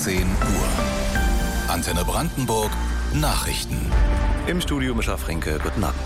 10 Uhr. Antenne Brandenburg, Nachrichten. Im Studio Mischa Frenke, guten Abend.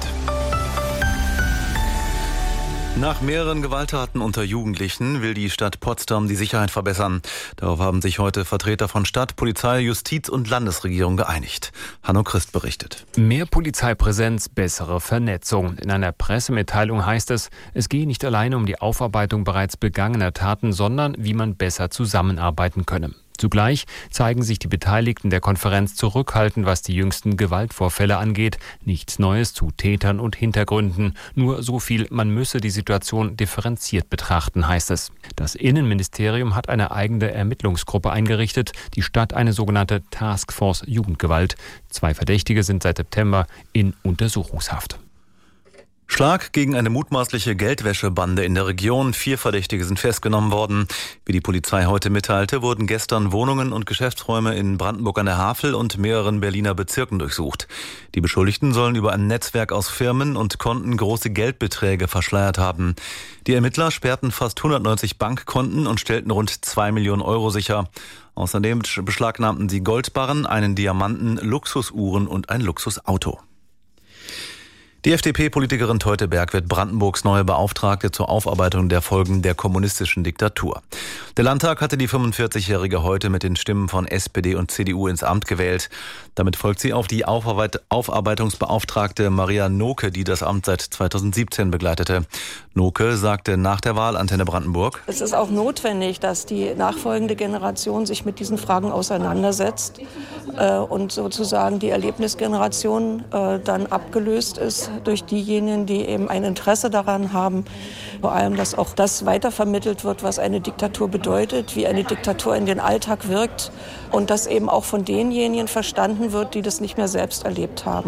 Nach mehreren Gewalttaten unter Jugendlichen will die Stadt Potsdam die Sicherheit verbessern. Darauf haben sich heute Vertreter von Stadt, Polizei, Justiz und Landesregierung geeinigt. Hanno Christ berichtet. Mehr Polizeipräsenz, bessere Vernetzung. In einer Pressemitteilung heißt es, es gehe nicht alleine um die Aufarbeitung bereits begangener Taten, sondern wie man besser zusammenarbeiten könne. Zugleich zeigen sich die Beteiligten der Konferenz zurückhaltend, was die jüngsten Gewaltvorfälle angeht. Nichts Neues zu Tätern und Hintergründen. Nur so viel, man müsse die Situation differenziert betrachten, heißt es. Das Innenministerium hat eine eigene Ermittlungsgruppe eingerichtet, die Stadt eine sogenannte Taskforce Jugendgewalt. 2 Verdächtige sind seit September in Untersuchungshaft. Schlag gegen eine mutmaßliche Geldwäschebande in der Region. 4 Verdächtige sind festgenommen worden. Wie die Polizei heute mitteilte, wurden gestern Wohnungen und Geschäftsräume in Brandenburg an der Havel und mehreren Berliner Bezirken durchsucht. Die Beschuldigten sollen über ein Netzwerk aus Firmen und Konten große Geldbeträge verschleiert haben. Die Ermittler sperrten fast 190 Bankkonten und stellten rund 2 Millionen Euro sicher. Außerdem beschlagnahmten sie Goldbarren, einen Diamanten, Luxusuhren und ein Luxusauto. Die FDP-Politikerin Teuteberg wird Brandenburgs neue Beauftragte zur Aufarbeitung der Folgen der kommunistischen Diktatur. Der Landtag hatte die 45-Jährige heute mit den Stimmen von SPD und CDU ins Amt gewählt. Damit folgt sie auf die Aufarbeitungsbeauftragte Maria Noke, die das Amt seit 2017 begleitete. Noke sagte nach der Wahl Antenne Brandenburg: Es ist auch notwendig, dass die nachfolgende Generation sich mit diesen Fragen auseinandersetzt und sozusagen die Erlebnisgeneration dann abgelöst ist durch diejenigen, die eben ein Interesse daran haben, vor allem, dass auch das weitervermittelt wird, was eine Diktatur bedeutet, wie eine Diktatur in den Alltag wirkt und dass eben auch von denjenigen verstanden wird, die das nicht mehr selbst erlebt haben.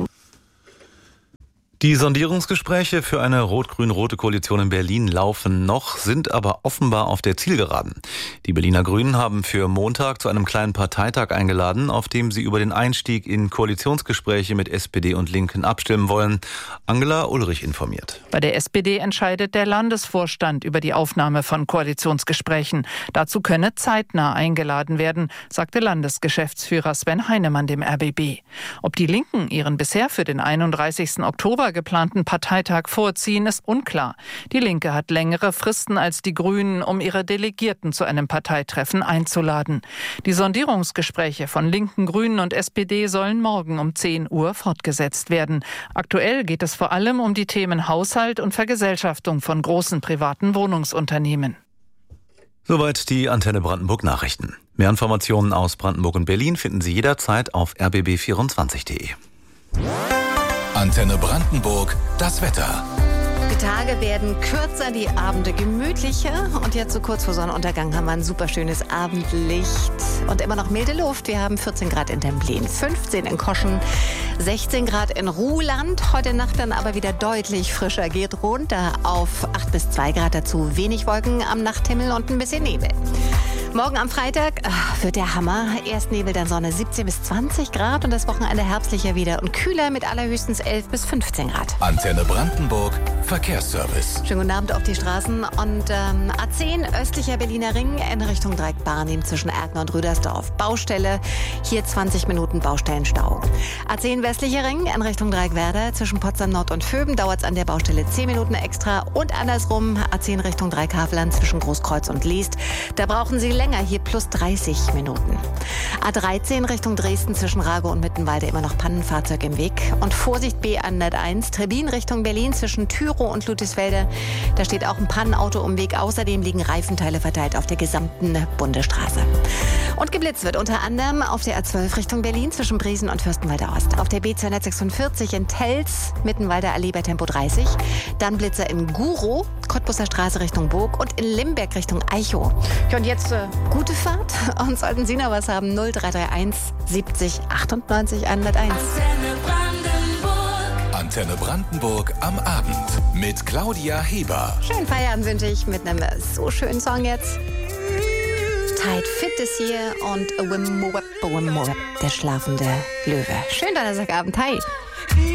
Die Sondierungsgespräche für eine rot-grün-rote Koalition in Berlin laufen noch, sind aber offenbar auf der Zielgeraden. Die Berliner Grünen haben für Montag zu einem kleinen Parteitag eingeladen, auf dem sie über den Einstieg in Koalitionsgespräche mit SPD und Linken abstimmen wollen. Angela Ulrich informiert. Bei der SPD entscheidet der Landesvorstand über die Aufnahme von Koalitionsgesprächen. Dazu könne zeitnah eingeladen werden, sagte Landesgeschäftsführer Sven Heinemann dem RBB. Ob die Linken ihren bisher für den 31. Oktober geplanten Parteitag vorziehen, ist unklar. Die Linke hat längere Fristen als die Grünen, um ihre Delegierten zu einem Parteitreffen einzuladen. Die Sondierungsgespräche von Linken, Grünen und SPD sollen morgen um 10 Uhr fortgesetzt werden. Aktuell geht es vor allem um die Themen Haushalt und Vergesellschaftung von großen privaten Wohnungsunternehmen. Soweit die Antenne Brandenburg Nachrichten. Mehr Informationen aus Brandenburg und Berlin finden Sie jederzeit auf rbb24.de. Antenne Brandenburg, das Wetter. Die Tage werden kürzer, die Abende gemütlicher. Und jetzt so kurz vor Sonnenuntergang haben wir ein super schönes Abendlicht. Und immer noch milde Luft. Wir haben 14 Grad in Templin, 15 in Koschen, 16 Grad in Ruhland. Heute Nacht dann aber wieder deutlich frischer. Geht runter auf 8 bis 2 Grad dazu. Wenig Wolken am Nachthimmel und ein bisschen Nebel. Morgen am Freitag wird der Hammer. Erst Nebel, dann Sonne, 17 bis 20 Grad. Und das Wochenende herbstlicher wieder und kühler mit allerhöchstens 11 bis 15 Grad. Antenne Brandenburg, Verkehrsservice. Schönen guten Abend auf die Straßen. Und A10 östlicher Berliner Ring in Richtung Dreieck-Barnim zwischen Erkner und Rüdersdorf. Baustelle, hier 20 Minuten Baustellenstau. A10 westlicher Ring in Richtung Dreieck-Werder zwischen Potsdam Nord und Vöben dauert es an der Baustelle 10 Minuten extra. Und andersrum A10 Richtung Dreieck-Havelland zwischen Großkreuz und Liest. Da brauchen Sie länger, hier plus 30 Minuten. A13 Richtung Dresden zwischen Rago und Mittenwalde immer noch Pannenfahrzeug im Weg. Und Vorsicht B101 Trebin Richtung Berlin zwischen Tyrow und Ludwigsfelde. Da steht auch ein Pannenauto im Weg. Außerdem liegen Reifenteile verteilt auf der gesamten Bundesstraße. Und geblitzt wird unter anderem auf der A12 Richtung Berlin zwischen Briesen und Fürstenwalder Ost. Auf der B246 in Telz, Mittenwalder Allee bei Tempo 30. Dann Blitzer in Gurow, Cottbuser Straße Richtung Burg und in Limberg Richtung Eichow. Ja, und jetzt gute Fahrt. Und sollten Sie noch was haben, 0331 70 98 101. Antenne Brandenburg am Abend mit Claudia Heber. Schönen Feierabend wünsche ich mit einem so schönen Song jetzt. Tight Fit ist hier und der schlafende Löwe. Schönen Donnerstagabend. Hi.